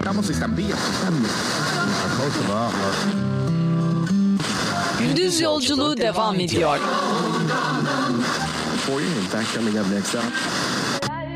Gündüz yolculuğu devam ediyor. For you. In fact, coming up next up.